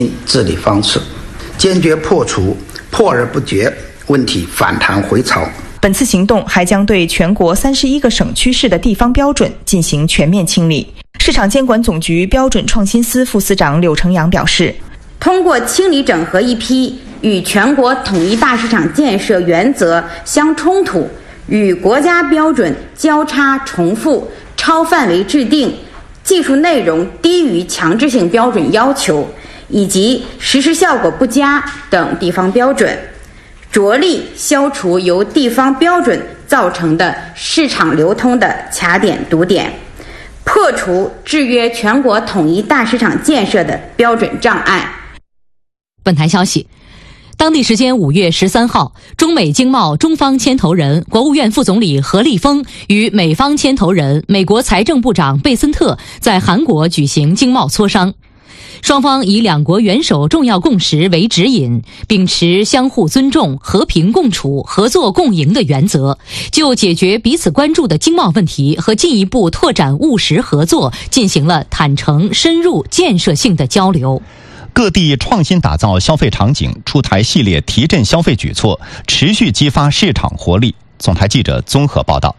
治理方式，坚决破除破而不决问题反弹回潮。 本次行动还将对全国31个省区市的地方标准进行全面清理。市场监管总局标准创新司副司长柳成阳表示， 通过清理整合一批与全国统一大市场建设原则相冲突、与国家标准交叉重复、超范围制定、技术内容低于强制性标准要求以及实施效果不佳等地方标准，着力消除由地方标准造成的市场流通的卡点堵点，破除制约全国统一大市场建设的标准障碍。 本台消息，当地时间5月13号，中美经贸中方牵头人、国务院副总理何立峰与美方牵头人、美国财政部长贝森特在韩国举行经贸磋商。双方以两国元首重要共识为指引，秉持相互尊重、和平共处、合作共赢的原则，就解决彼此关注的经贸问题和进一步拓展务实合作进行了坦诚、深入、建设性的交流。 各地创新打造消费场景，出台系列提振消费举措，持续激发市场活力。总台记者综合报道。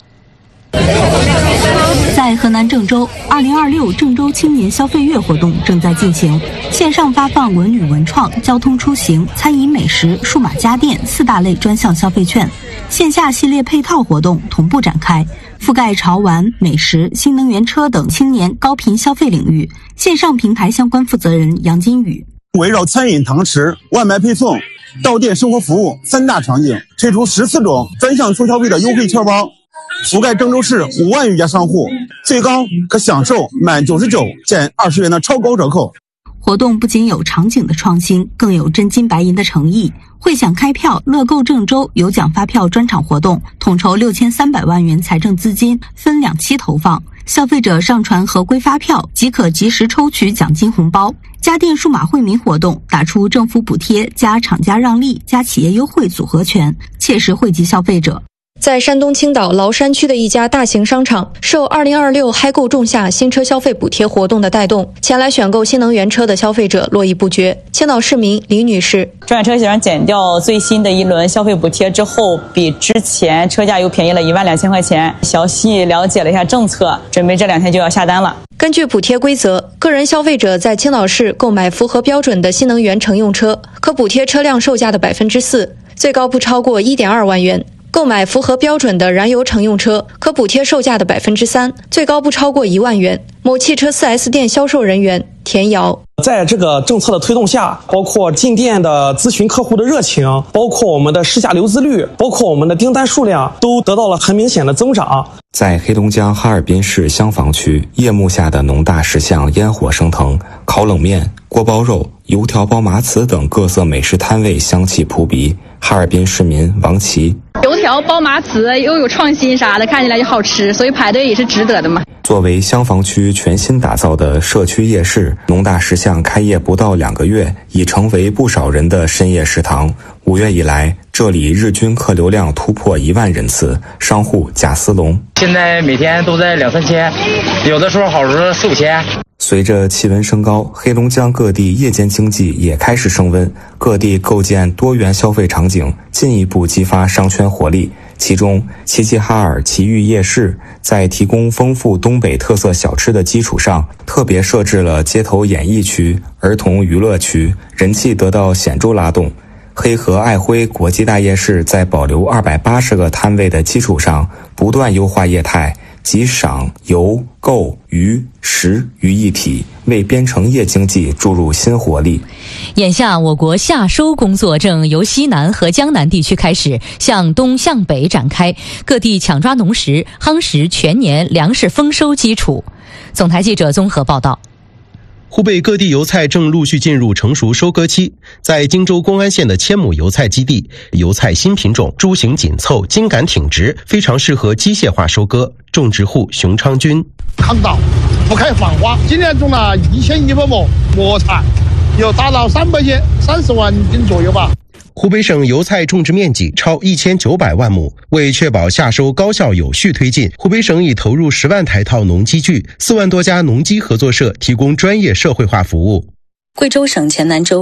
在河南郑州，2026郑州青年消费月活动正在进行，线上发放文旅文创、交通出行、餐饮美食、数码家电4大类专项消费券，线下系列配套活动同步展开，覆盖潮玩、美食、新能源车等青年高频消费领域。线上平台相关负责人杨金宇， 围绕餐饮堂食、外卖配送、到店生活服务3大场景，推出14种专项促消费的优惠券包，覆盖郑州市5万余家商户，最高可享受满99减20元的超高折扣。 活动不仅有场景的创新，更有真金白银的诚意。会享开票、乐购郑州有奖发票专场活动，统筹6300万元财政资金，分2期投放。消费者上传合规发票即可及时抽取奖金红包。家电数码惠民活动打出政府补贴加厂家让利加企业优惠组合拳，切实惠及消费者。 在山东青岛崂山区的一家大型商场，受2026嗨购仲夏新车消费补贴活动的带动，前来选购新能源车的消费者络绎不绝。青岛市民李女士， 中远车险减掉最新的一轮消费补贴之后，比之前车价又便宜了12000块钱。详细了解了一下政策，准备这2天就要下单了。 根据补贴规则，个人消费者在青岛市购买符合标准的新能源乘用车，可补贴车辆售价的4%，最高不超过1.2万元。购买符合标准的燃油乘用车，可补贴售价的3%，最高不超过1万元。某汽车 4S 店销售人员田瑶， 在这个政策的推动下，包括进店的咨询客户的热情，包括我们的试驾流资率，包括我们的订单数量，都得到了很明显的增长。 在黑龙江哈尔滨市香坊区，夜幕下的农大石巷烟火升腾，烤冷面、锅包肉、油条包麻糍等各色美食摊位香气扑鼻。哈尔滨市民王琦， 油条包麻糍又有创新啥的，看起来就好吃，所以排队也是值得的嘛。 作为香坊区全新打造的社区夜市，农大石巷开业不到2个月，已成为不少人的深夜食堂。5月以来，这里日均客流量突破1万人次，商户贾思龙， 现在每天都在2-3千，有的时候好时候4-5千。 随着气温升高，黑龙江各地夜间经济也开始升温，各地构建多元消费场景，进一步激发商圈活力。其中，齐齐哈尔奇遇夜市在提供丰富东北特色小吃的基础上，特别设置了街头演艺区、儿童娱乐区，人气得到显著拉动。黑河爱辉国际大夜市在保留280个摊位的基础上，不断优化业态，集赏、游、购、娱、食于一体，为边城夜经济注入新活力。 眼下我国夏收工作正由西南和江南地区开始，向东向北展开，各地抢抓农时，夯实全年粮食丰收基础。总台记者综合报道。 湖北各地油菜正陆续进入成熟收割期，在荆州公安县的千亩油菜基地，油菜新品种株型紧凑、茎秆挺直，非常适合机械化收割。种植户熊昌军， 抗倒不开放花，今年种了1100亩磨菜，有达到300斤，30万斤左右吧。 湖北省油菜种植面积超1900万亩，为确保夏收高效有序推进，湖北省已投入10万台套农机具，4万多家农机合作社提供专业社会化服务。 贵州省黔南州